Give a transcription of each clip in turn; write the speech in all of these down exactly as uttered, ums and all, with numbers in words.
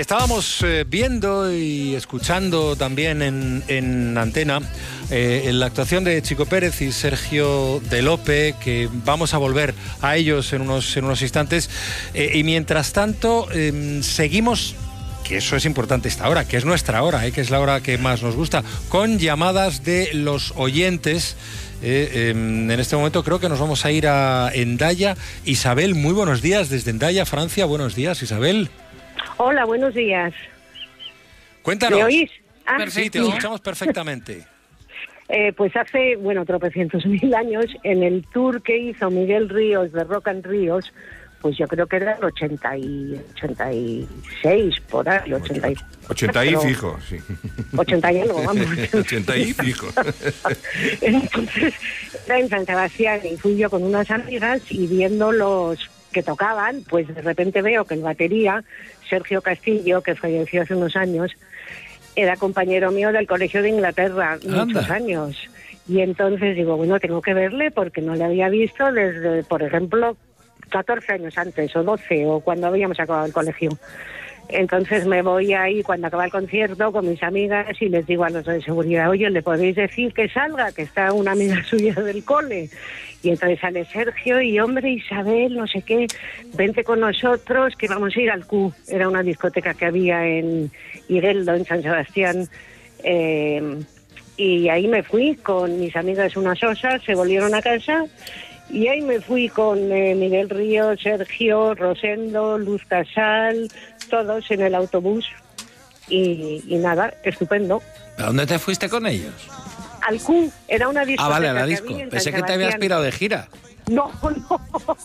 Estábamos eh, viendo y escuchando también en, en Antena eh, en la actuación de Chico Pérez y Sergio de Lope, que vamos a volver a ellos en unos, en unos instantes. Eh, y mientras tanto, eh, seguimos, que eso es importante esta hora, que es nuestra hora, eh, que es la hora que más nos gusta, con llamadas de los oyentes. Eh, eh, en este momento creo que nos vamos a ir a Hendaya. Isabel, muy buenos días desde Hendaya, Francia. Buenos días, Isabel. Hola, buenos días. Cuéntanos. ¿Me oís? Ah, sí, te escuchamos perfectamente. Eh, pues hace, bueno, tropecientos mil años, en el tour que hizo Miguel Ríos de Rock and Ríos, pues yo creo que era el ochenta y seis, por ahí, ochenta y... ochenta y fijo, sí. ochenta y algo, vamos. ochenta y fijo. Entonces, era en San Sebastián y fui yo con unas amigas y viendo los que tocaban, pues de repente veo que el batería, Sergio Castillo, que falleció hace unos años, era compañero mío del Colegio de Inglaterra, Anda. muchos años. Y entonces digo, bueno, tengo que verle porque no le había visto desde, por ejemplo, catorce años antes, o doce, o cuando habíamos acabado el colegio. Entonces me voy ahí cuando acaba el concierto con mis amigas y les digo a los de seguridad, oye, ¿le podéis decir que salga? Que está una amiga suya del cole. Y entonces sale Sergio y, hombre, Isabel, no sé qué, vente con nosotros que vamos a ir al Q. Era una discoteca que había en Higueldo, en San Sebastián. Eh, y ahí me fui con mis amigas unas osas, se volvieron a casa. Y ahí me fui con eh, Miguel Ríos, Sergio, Rosendo, Luz Casal, todos en el autobús. Y, y nada, estupendo. ¿A dónde te fuiste con ellos? Al Q, era una discoteca. Ah, vale, a la que disco. había en Pensé San que te habías Sebastián. pirado de gira. No, no.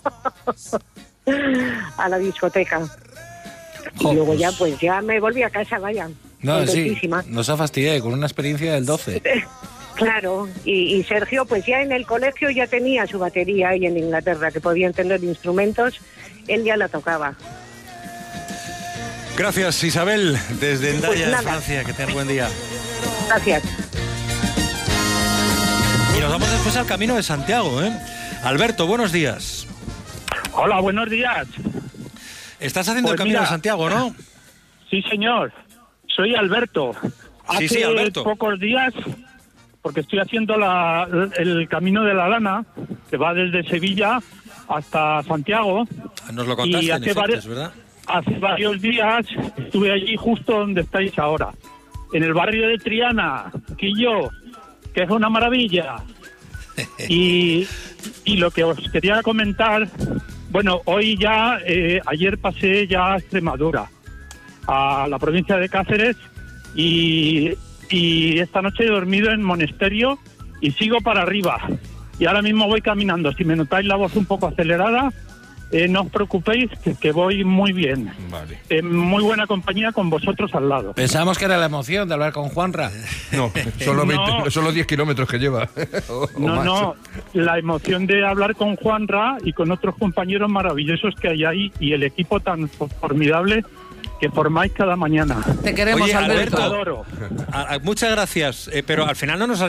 A la discoteca. Jo, y luego pues- ya, pues ya me volví a casa, vaya. No, sí, contentísima. nos ha fastidiado con una experiencia del doce. Claro, y, y Sergio, pues ya en el colegio ya tenía su batería ahí en Inglaterra, que podía entender instrumentos, él ya la tocaba. Gracias, Isabel, desde Hendaya, Pues nada. Francia. Que tengas buen día. Gracias. Y nos vamos después al Camino de Santiago, ¿eh? Alberto, buenos días. Hola, buenos días. Estás haciendo Pues el Camino mira, de Santiago, ¿no? Sí, señor. Soy Alberto. Hace Sí, sí, Alberto. pocos días, porque estoy haciendo la, el Camino de la Lana, que va desde Sevilla hasta Santiago. Nos lo contaste, Y en hace efecto, varios- es verdad. Hace varios días estuve allí justo donde estáis ahora, en el barrio de Triana, Quillo, que es una maravilla. Y, y lo que os quería comentar, bueno, hoy ya, eh, ayer pasé ya a Extremadura, a la provincia de Cáceres, y, y esta noche he dormido en Monesterio y sigo para arriba. Y ahora mismo voy caminando. Si me notáis la voz un poco acelerada, eh, no os preocupéis, que, que voy muy bien. Vale. En muy buena compañía con vosotros al lado. Pensábamos que era la emoción de hablar con Juanra. No, solo, veinte, No. solo diez kilómetros que lleva. O- o No, más. no, la emoción de hablar con Juanra y con otros compañeros maravillosos que hay ahí y el equipo tan formidable que formáis cada mañana. Te queremos, Oye, Alberto. Alberto. Adoro. A- a- muchas gracias, eh, pero al final no nos has